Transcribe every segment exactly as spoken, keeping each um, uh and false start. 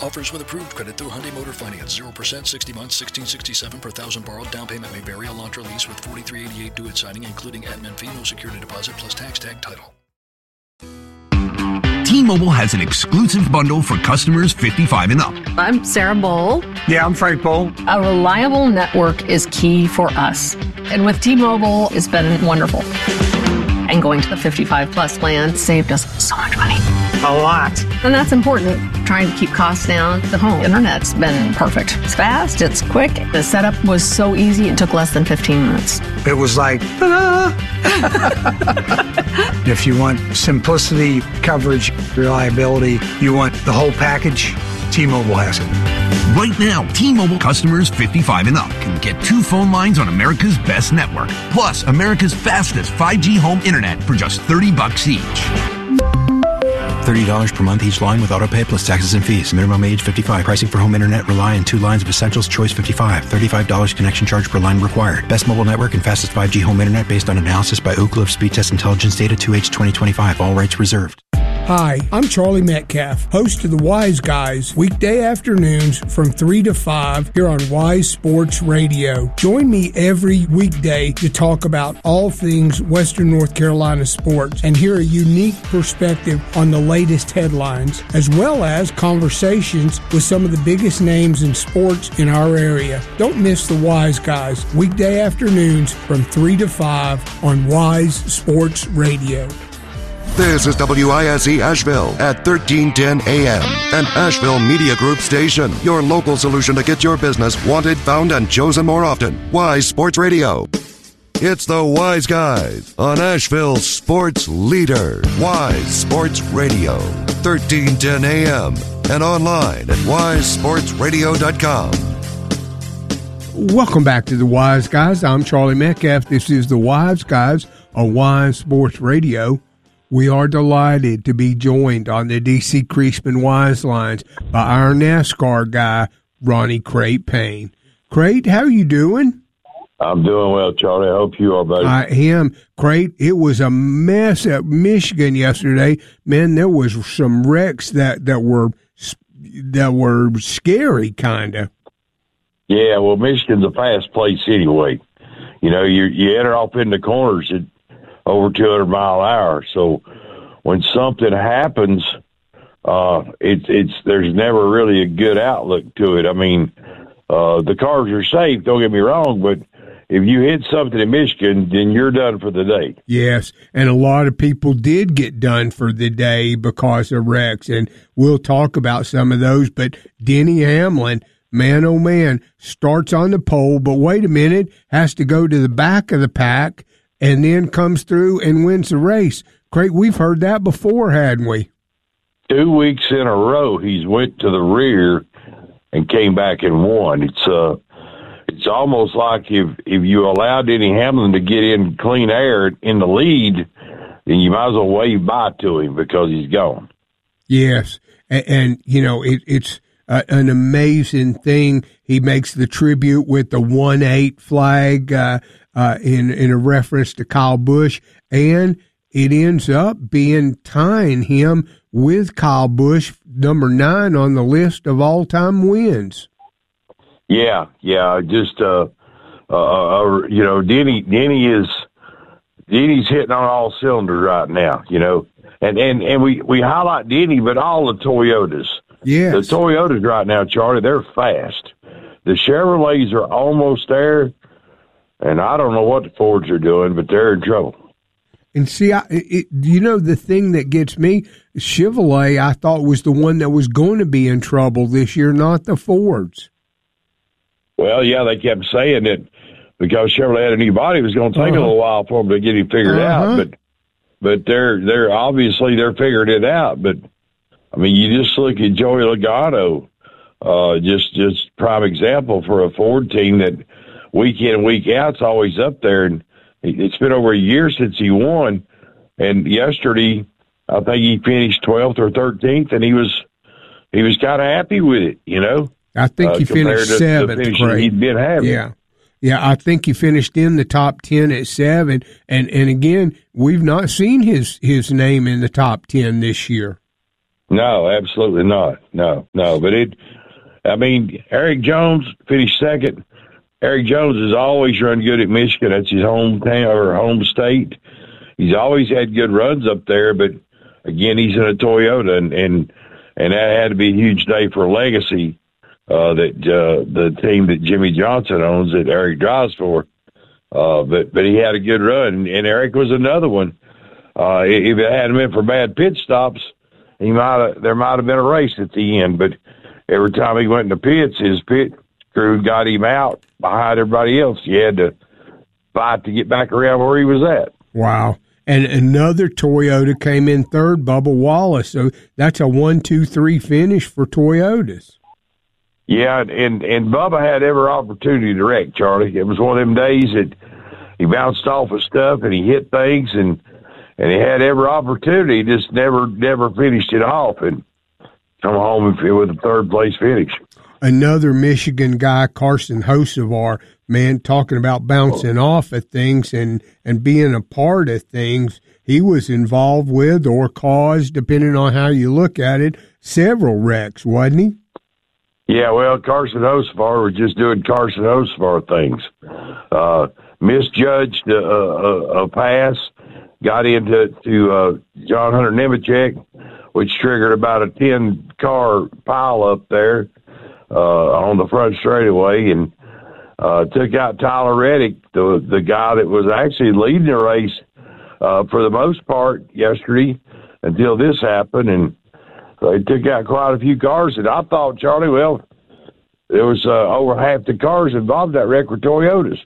Offers with approved credit through Hyundai Motor Finance. zero percent, sixty months, sixteen sixty-seven per thousand borrowed. Down payment may vary. Elantra lease with forty-three eighty-eight due at signing, including admin fee, no security deposit, plus tax tag title. T-Mobile has an exclusive bundle for customers fifty-five and up. I'm Sarah Bowl. Yeah, I'm Frank Bowl. A reliable network is key for us. And with T-Mobile, it's been wonderful. And going to the fifty-five plus plan saved us so much money. A lot. And that's important. Trying to keep costs down. The home internet's been perfect. It's fast, it's quick. The setup was so easy, it took less than fifteen minutes. It was like, ta-da! If you want simplicity, coverage, reliability, you want the whole package, T-Mobile has it. Right now, T-Mobile customers fifty-five and up can get two phone lines on America's best network, plus America's fastest five G home internet for just thirty bucks each. thirty dollars per month each line with autopay plus taxes and fees. Minimum age fifty-five. Pricing for home internet rely on two lines of Essentials Choice fifty-five. thirty-five dollars connection charge per line required. Best mobile network and fastest five G home internet based on analysis by Oak Cliff Speed Test Intelligence Data two H twenty twenty-five. All rights reserved. Hi, I'm Charlie Metcalf, host of the Wise Guys, weekday afternoons from three to five here on Wise Sports Radio. Join me every weekday to talk about all things Western North Carolina sports and hear a unique perspective on the latest headlines, as well as conversations with some of the biggest names in sports in our area. Don't miss the Wise Guys, weekday afternoons from three to five on Wise Sports Radio. This is W I S E Asheville at thirteen ten A M, an Asheville Media Group station. Your local solution to get your business wanted, found, and chosen more often. Wise Sports Radio. It's the Wise Guys on Asheville's sports leader. Wise Sports Radio, thirteen ten A M, and online at wise sports radio dot com. Welcome back to the Wise Guys. I'm Charlie Metcalf. This is the Wise Guys on Wise Sports Radio. We are delighted to be joined on the D C Creasman Wise Lines by our NASCAR guy, Ronnie Crate Payne. Crate, how are you doing? I'm doing well, Charlie. I hope you are, buddy. I am. Crate, it was a mess at Michigan yesterday. Man, there was some wrecks that, that were that were scary, kind of. Yeah, well, Michigan's a fast place anyway. You know, you you enter off in the corners at over two hundred mile an hour. So when something happens, uh, it's it's there's never really a good outlook to it. I mean, uh, the cars are safe. Don't get me wrong, but if you hit something in Michigan, then you're done for the day. Yes, and a lot of people did get done for the day because of wrecks, and we'll talk about some of those. But Denny Hamlin, man, oh man, starts on the pole, but wait a minute, has to go to the back of the pack, and then comes through and wins the race. Craig, we've heard that before, hadn't we? Two weeks in a row, he's went to the rear and came back and won. It's uh, it's almost like if if you allowed Denny Hamlin to get in clean air in the lead, then you might as well wave bye to him because he's gone. Yes, and, and you know it, it's uh, an amazing thing. He makes the tribute with the one eight flag. Uh, Uh, in, in a reference to Kyle Busch, and it ends up being tying him with Kyle Busch, number nine on the list of all-time wins. Yeah, yeah, just, uh, uh, uh you know, Denny, Denny is, Denny's hitting on all cylinders right now, you know, and, and, and we, we highlight Denny, but all the Toyotas. Yes. The Toyotas right now, Charlie, they're fast. The Chevrolets are almost there. And I don't know what the Fords are doing, but they're in trouble. And see, I, it, you know, the thing that gets me, Chevrolet, I thought was the one that was going to be in trouble this year, not the Fords. Well, yeah, they kept saying that because Chevrolet had a new body, it was going to take uh-huh. a little while for them to get it figured uh-huh. out. But but they're they're obviously they're figuring it out. But I mean, you just look at Joey Logano, uh, just just prime example for a Ford team that week in and week out is always up there. And it's been over a year since he won. And yesterday, I think he finished twelfth or thirteenth, and he was he was kind of happy with it, you know. I think uh, he finished seventh. He'd been having. Yeah, yeah. I think he finished in the top ten at seven. And and again, we've not seen his his name in the top ten this year. No, absolutely not. No, no. But it, I mean, Eric Jones finished second. Eric Jones has always run good at Michigan. That's his hometown or home state. He's always had good runs up there, but again, he's in a Toyota, and and, and that had to be a huge day for Legacy, uh, that uh, the team that Jimmy Johnson owns that Eric drives for. Uh, but but he had a good run, and Eric was another one. Uh, if it hadn't been for bad pit stops, he might have, there might have been a race at the end. But every time he went into pits, his pit crew got him out behind everybody else. He had to fight to get back around where he was at. Wow. And another Toyota came in third, Bubba Wallace. So that's a one, two, three finish for Toyotas. Yeah, and, and Bubba had every opportunity to wreck, Charlie. It was one of them days that he bounced off of stuff and he hit things, and and he had every opportunity, just never never finished it off and come home with a third place finish. Another Michigan guy, Carson Hocevar, man, talking about bouncing off at things and, and being a part of things. He was involved with or caused, depending on how you look at it, several wrecks, wasn't he? Yeah, well, Carson Hocevar was just doing Carson Hocevar things. Uh, misjudged a, a, a pass, got into to uh, John Hunter Nemechek, which triggered about a ten-car pile up there uh, on the front straightaway, and uh, took out Tyler Reddick, the the guy that was actually leading the race uh, for the most part yesterday until this happened, and so he took out quite a few cars, and I thought, Charlie, well, there was uh, over half the cars involved in that wreck were Toyotas.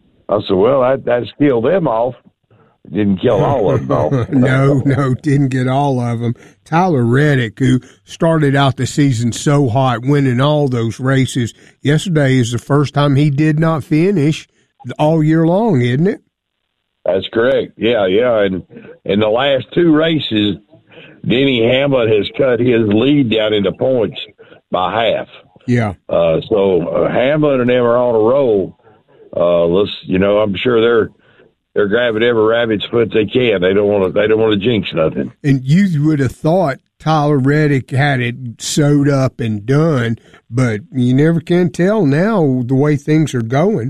I said, well, that, that's killed them off. Didn't kill all of them off. no, no, didn't get all of them. Tyler Reddick, who started out the season so hot, winning all those races, yesterday is the first time he did not finish all year long, isn't it? That's correct. Yeah, yeah. And in the last two races, Denny Hamlin has cut his lead down into points by half. Yeah. Uh, so uh, Hamlin and them are on a roll. Uh, let's, you know, I'm sure they're they're grabbing every rabbit's foot they can. They don't want to. They don't want to jinx nothing. And you would have thought Tyler Reddick had it sewed up and done, but you never can tell now the way things are going.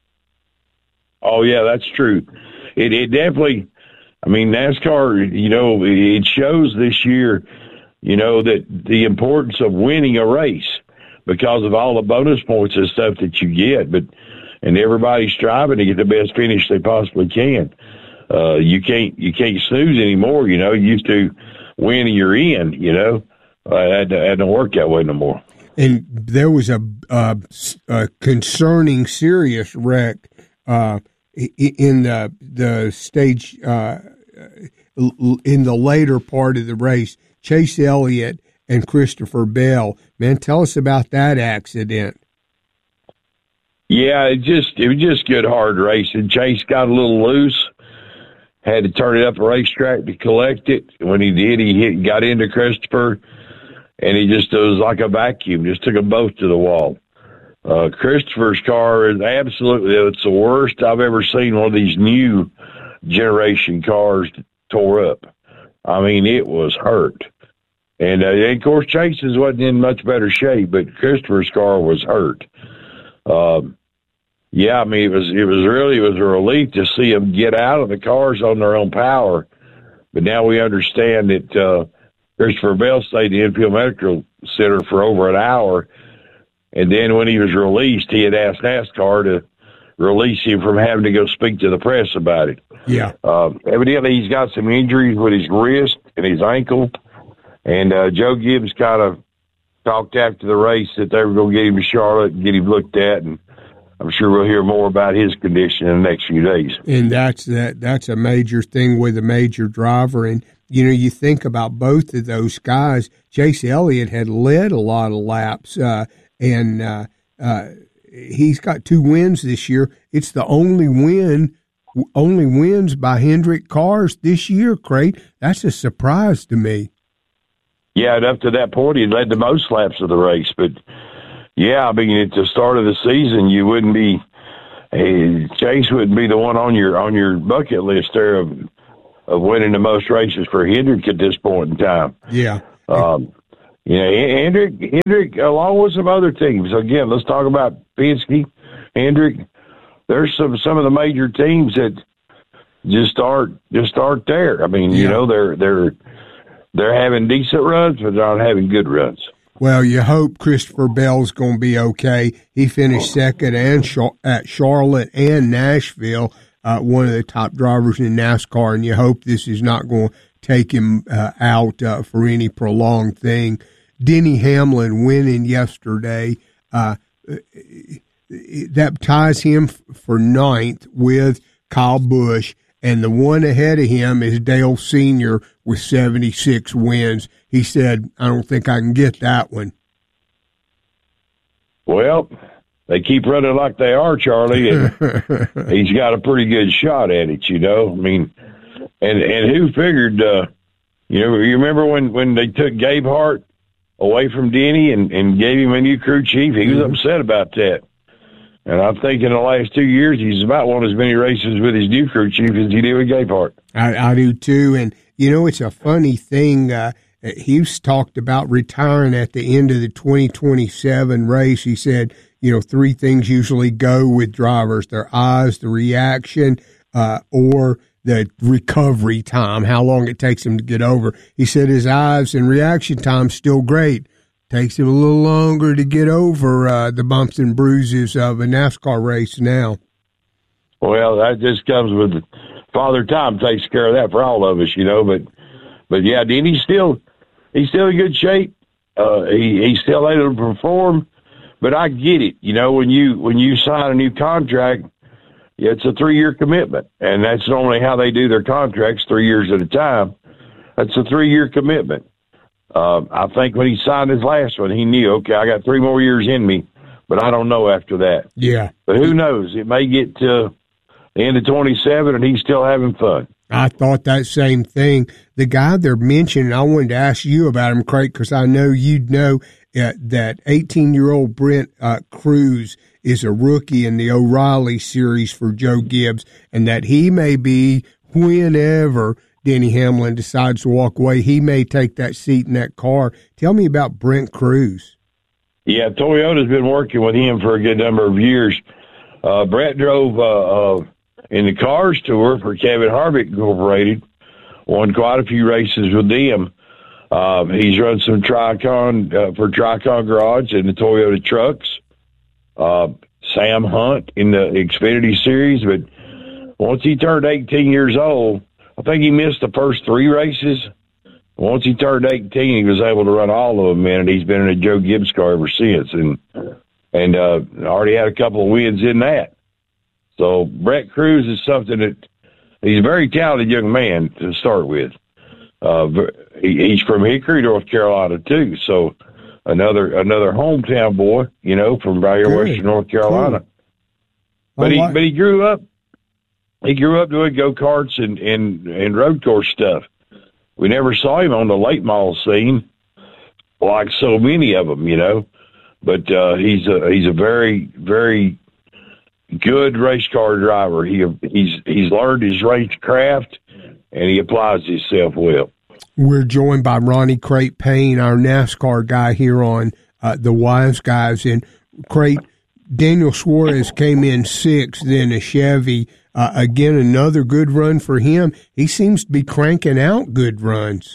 Oh yeah, that's true. It, it definitely. I mean, NASCAR, you know, it shows this year, you know, that the importance of winning a race because of all the bonus points and stuff that you get. But and everybody's striving to get the best finish they possibly can. Uh, you can't you can't snooze anymore. You know, you used to win and you're in. You know, uh, that that don't work that way no more. And there was a, a, a concerning, serious wreck uh, in the the stage. Uh, in the later part of the race, Chase Elliott and Christopher Bell. Man, tell us about that accident. Yeah, it just it was just good hard racing. Chase got a little loose, had to turn it up the racetrack to collect it. When he did, he hit, got into Christopher, and he just it was like a vacuum, just took them both to the wall. Uh, Christopher's car is absolutely, it's the worst I've ever seen one of these new generation cars tore up. I mean, it was hurt. And, uh, and of course, Chase's wasn't in much better shape, but Christopher's car was hurt. Um, yeah, I mean, it was, it was really, it was a relief to see them get out of the cars on their own power. But now we understand that, uh, Christopher Bell stayed in the Infield Medical Center for over an hour. And then when he was released, he had asked NASCAR to release him from having to go speak to the press about it. Yeah. Uh, evidently, he's got some injuries with his wrist and his ankle. And uh, Joe Gibbs kind of talked after the race that they were going to get him to Charlotte and get him looked at. And I'm sure we'll hear more about his condition in the next few days. And that's that. That's a major thing with a major driver. And, you know, you think about both of those guys. Chase Elliott had led a lot of laps, uh, and uh, uh, he's got two wins this year. It's the only win, only wins by Hendrick cars this year, Craig. That's a surprise to me. Yeah, and up to that point, he led the most laps of the race. But, yeah, I mean, at the start of the season, you wouldn't be hey, – Chase wouldn't be the one on your on your bucket list there of, of winning the most races for Hendrick at this point in time. Yeah. Um, you know, Hendrick, Hendrick, along with some other teams. Again, let's talk about Penske, Hendrick. There's some some of the major teams that just aren't just aren't there. I mean, yeah. you know, they're they're they're having decent runs, but they're not having good runs. Well, you hope Christopher Bell's going to be okay. He finished second and Char- at Charlotte and Nashville, uh, one of the top drivers in NASCAR, and you hope this is not going to take him uh, out uh, for any prolonged thing. Denny Hamlin winning yesterday, uh, that ties him for ninth with Kyle Busch, and the one ahead of him is Dale Senior with seventy-six wins. He said, I don't think I can get that one. Well, they keep running like they are, Charlie, and he's got a pretty good shot at it, you know. I mean, and and who figured, uh, you know, you remember when, when they took Gabe Hart away from Denny and, and gave him a new crew chief? He was mm-hmm. upset about that. And I think in the last two years, he's about won as many races with his new crew chief as he did with Gabe Hart. I, I do, too. And, you know, it's a funny thing. Uh, He's talked about retiring at the end of the twenty twenty-seven race. He said, you know, three things usually go with drivers: their eyes, the reaction, uh, or the recovery time, how long it takes him to get over. He said his eyes and reaction time still great. Takes him a little longer to get over uh, the bumps and bruises of a NASCAR race now. Well, that just comes with Father Time takes care of that for all of us, you know. But, but yeah, Denny's still he's still in good shape. Uh, he he's still able to perform. But I get it, you know, when you when you sign a new contract, it's a three year commitment, and that's normally how they do their contracts, three years at a time. That's a three year commitment. Uh, I think when he signed his last one, he knew, okay, I got three more years in me, but I don't know after that. Yeah. But who knows? It may get to the end of twenty-seven, and he's still having fun. I thought that same thing. The guy they're mentioning, I wanted to ask you about him, Craig, because I know you'd know uh, that eighteen-year-old Brent uh, Cruz is a rookie in the O'Reilly series for Joe Gibbs, and that he may be, whenever Denny Hamlin decides to walk away, he may take that seat in that car. Tell me about Brent Cruz. Yeah, Toyota's been working with him for a good number of years. Uh, Brett drove uh, uh, in the Cars Tour for Kevin Harvick Incorporated, won quite a few races with them. Um, he's run some Tricon uh, for Tricon Garage in the Toyota trucks. Uh, Sam Hunt in the Xfinity Series, but once he turned eighteen years old, I think he missed the first three races. Once he turned eighteen, he was able to run all of them, man, and he's been in a Joe Gibbs car ever since, and and uh, already had a couple of wins in that. So Brett Cruz is something that he's a very talented young man to start with. Uh, he, he's from Hickory, North Carolina, too, so another another hometown boy, you know, from right here, Western North Carolina. Cool. But he but he grew up. He grew up doing go-karts and, and, and road course stuff. We never saw him on the late model scene like so many of them, you know. But uh, he's a he's a very, very good race car driver. He he's he's learned his race craft, and he applies himself well. We're joined by Ronnie Crate Payne, our NASCAR guy here on uh, the Wise Guys. And Crate, Daniel Suarez came in sixth, then a Chevy. Uh, again, another good run for him. He seems to be cranking out good runs.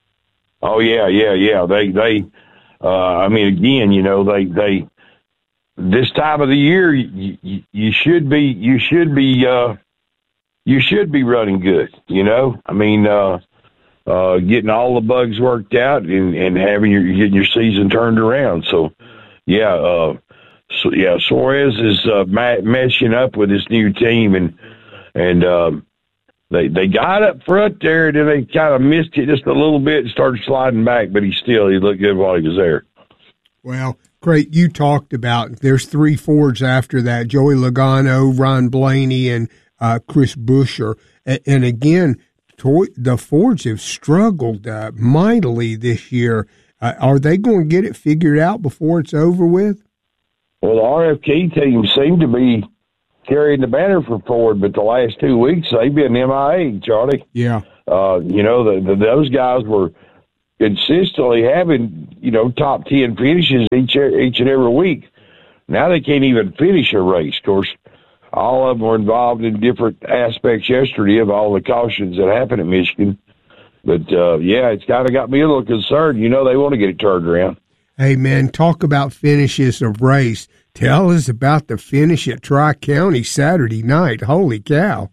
Oh yeah, yeah, yeah. They, they. Uh, I mean, again, you know, they, they. This time of the year, you, you, you should be, you should be, uh, you should be running good. You know, I mean, uh, uh, getting all the bugs worked out and, and having your getting your season turned around. So, yeah. Uh, So, yeah, Suarez is uh, ma- meshing up with this new team, and and um, they they got up front there, and then they kind of missed it just a little bit and started sliding back, but he still he looked good while he was there. Well, great. You talked about there's three Fords after that: Joey Logano, Ron Blaney, and uh, Chris Buescher. And, and again, toy, the Fords have struggled uh, mightily this year. Uh, are they going to get it figured out before it's over with? Well, the R F K team seemed to be carrying the banner for Ford, but the last two weeks they've been M I A, Charlie. Yeah. Uh, you know, the, the, those guys were consistently having, you know, top ten finishes each each and every week. Now they can't even finish a race. Of course, all of them were involved in different aspects yesterday of all the cautions that happened at Michigan. But, uh, yeah, it's kind of got me a little concerned. You know, they want to get it turned around. Hey, man, talk about finishes of race. Tell us about the finish at Tri-County Saturday night. Holy cow.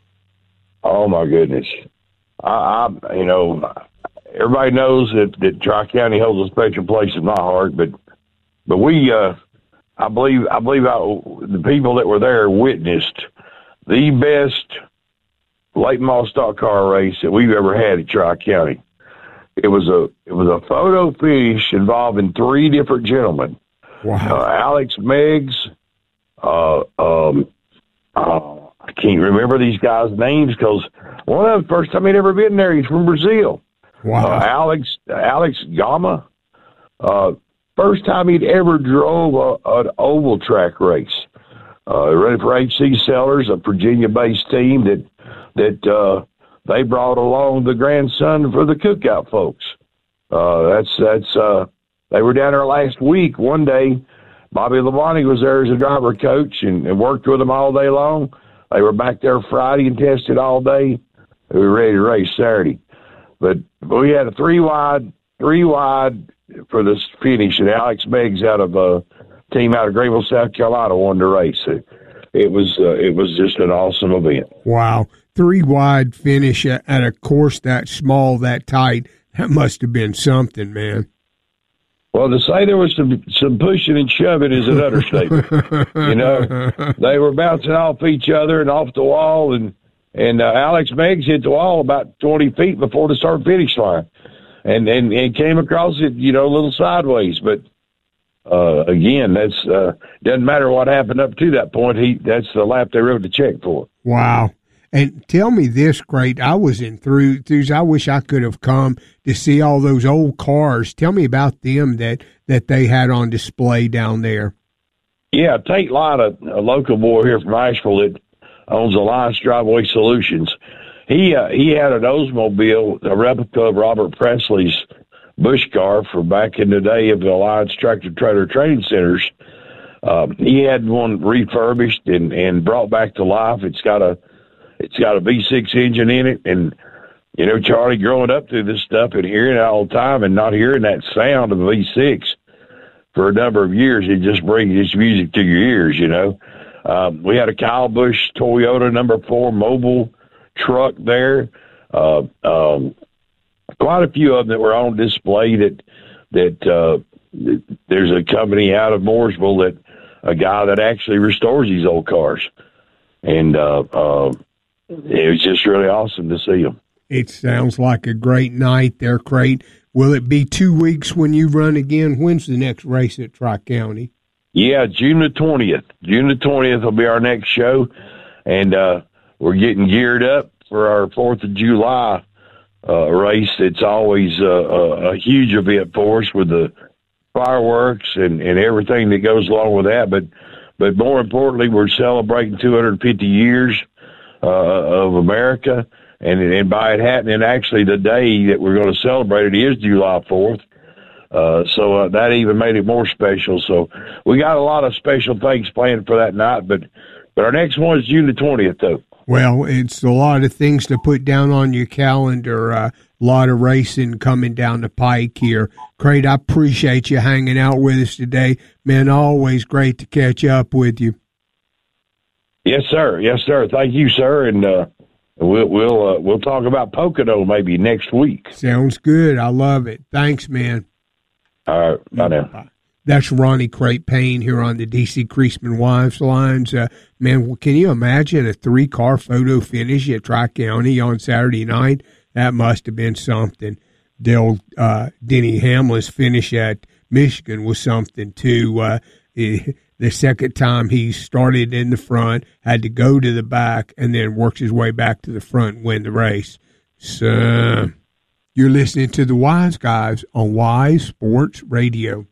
Oh, my goodness. I, I you know, everybody knows that, that Tri-County holds a special place in my heart, but but we, uh, I believe, I believe I, the people that were there witnessed the best late model stock car race that we've ever had at Tri-County. It was a it was a photo finish involving three different gentlemen. Wow. Uh, Alex Meggs, uh, um, uh, I can't remember these guys' names because one of them, first time he'd ever been there, he's from Brazil. Wow. Uh, Alex Alex Gama, uh, first time he'd ever drove a, an oval track race. Uh, ready for H C Sellers, a Virginia-based team that that uh, they brought along the grandson for the cookout folks. Uh, that's that's. Uh, they were down there last week. One day, Bobby Labonte was there as a driver coach and, and worked with them all day long. They were back there Friday and tested all day. They were ready to race Saturday. But we had a three wide, three wide for this finish, and Alex Meggs out of a team out of Greenville, South Carolina, won the race. It, it was uh, it was just an awesome event. Wow, three wide finish at, at a course that small, that tight. That must have been something, man. Well, to say there was some some pushing and shoving is an understatement. You know, they were bouncing off each other and off the wall, and and uh, Alex Meggs hit the wall about twenty feet before the start finish line, and and, and came across it, you know, a little sideways. But uh, again, that's uh, doesn't matter what happened up to that point. He that's the lap they wrote the check for. Wow. And tell me this, great. I was in through, throughs. I wish I could have come to see all those old cars. Tell me about them that, that they had on display down there. Yeah, Tate Light, a, a local boy here from Asheville that owns Alliance Driveway Solutions. He uh, he had an Oldsmobile, a replica of Robert Presley's Bush car from back in the day of the Alliance Tractor Trailer Training Centers. Um, he had one refurbished and, and brought back to life. It's got a It's got a V six engine in it, and, you know, Charlie, growing up through this stuff and hearing it all the time and not hearing that sound of a V six for a number of years, it just brings this music to your ears, you know. Um, we had a Kyle Busch Toyota number four mobile truck there. Uh, um, quite a few of them that were on display that, that uh, there's a company out of Mooresville that a guy that actually restores these old cars. And, uh, uh, it was just really awesome to see them. It sounds like a great night there, Crate. Will it be two weeks when you run again? When's the next race at Tri-County? Yeah, June the twentieth. June the twentieth will be our next show, and uh, we're getting geared up for our fourth of July uh, race. It's always uh, a, a huge event for us with the fireworks and, and everything that goes along with that. But, but more importantly, we're celebrating two hundred fifty years Uh, of America, and, and by it happening, actually the day that we're going to celebrate it is July fourth, uh, so uh, that even made it more special. So we got a lot of special things planned for that night, but but our next one is June the twentieth, though. Well, it's a lot of things to put down on your calendar, a uh, lot of racing coming down the pike here. Crate, I appreciate you hanging out with us today. Man, always great to catch up with you. Yes, sir. Yes, sir. Thank you, sir. And uh, we'll we'll uh, we'll talk about Pocono maybe next week. Sounds good. I love it. Thanks, man. All right. Bye now. That's Ronnie Crate Payne here on the D C Creasman Wives Lines. Uh, man, can you imagine a three-car photo finish at Tri-County on Saturday night? That must have been something. Dale uh, Denny Hamlin's finish at Michigan was something, too. Uh, it, The second time he started in the front, had to go to the back, and then works his way back to the front and win the race. So, you're listening to the Wise Guys on Wise Sports Radio.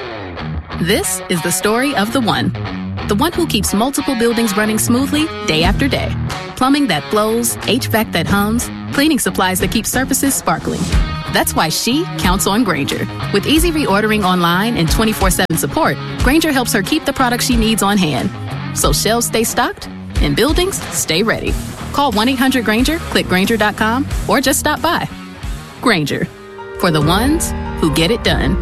This is the story of the one. The one who keeps multiple buildings running smoothly day after day. Plumbing that flows, H V A C that hums, cleaning supplies that keep surfaces sparkling. That's why she counts on Grainger. With easy reordering online and twenty-four seven support, Grainger helps her keep the products she needs on hand. So shelves stay stocked and buildings stay ready. Call one eight hundred Grainger, click Grainger dot com, or just stop by. Grainger, for the ones who get it done.